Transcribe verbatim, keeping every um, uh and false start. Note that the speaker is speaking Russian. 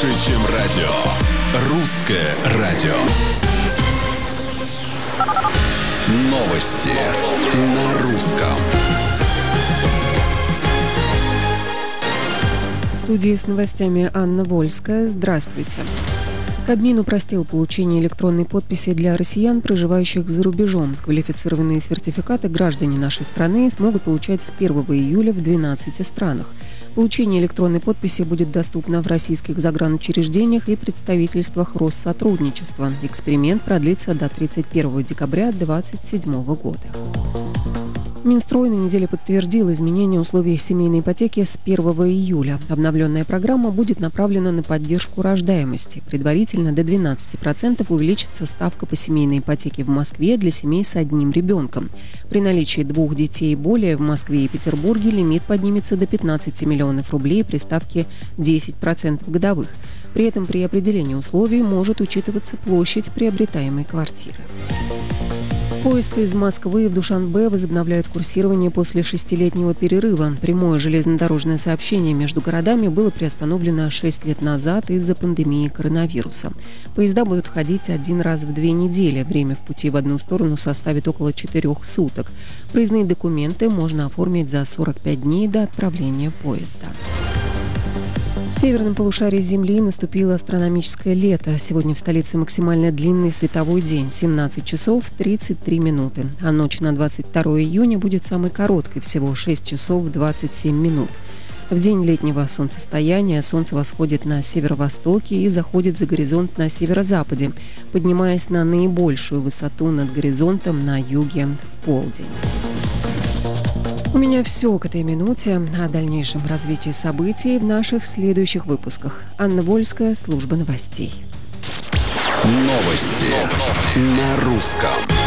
больше, чем радио. Русское радио. Новости на русском. В студии с новостями Анна Вольская. Здравствуйте. Кабмин упростил получение электронной подписи для россиян, проживающих за рубежом. Квалифицированные сертификаты граждане нашей страны смогут получать с первого июля в двенадцати странах. Получение электронной подписи будет доступно в российских загранучреждениях и представительствах Россотрудничества. Эксперимент продлится до тридцать первого декабря две тысячи двадцать седьмого года. Минстрой на неделе подтвердил изменение условий семейной ипотеки с первого июля. Обновленная программа будет направлена на поддержку рождаемости. Предварительно до двенадцати процентов увеличится ставка по семейной ипотеке в Москве для семей с одним ребенком. При наличии двух детей и более в Москве и Петербурге лимит поднимется до пятнадцати миллионов рублей при ставке десять процентов годовых. При этом при определении условий может учитываться площадь приобретаемой квартиры. Поезд из Москвы в Душанбе возобновляют курсирование после шестилетнего перерыва. Прямое железнодорожное сообщение между городами было приостановлено шесть лет назад из-за пандемии коронавируса. Поезда будут ходить один раз в две недели. Время в пути в одну сторону составит около четырех суток. Проездные документы можно оформить за сорок пять дней до отправления поезда. В северном полушарии Земли наступило астрономическое лето. Сегодня в столице максимально длинный световой день – семнадцать часов тридцать три минуты. А ночь на двадцать второе июня будет самой короткой – всего шесть часов двадцать семь минут. В день летнего солнцестояния солнце восходит на северо-востоке и заходит за горизонт на северо-западе, поднимаясь на наибольшую высоту над горизонтом на юге в полдень. У меня все к этой минуте. О дальнейшем развитии событий в наших следующих выпусках. Анна Вольская, служба новостей. Новости на русском.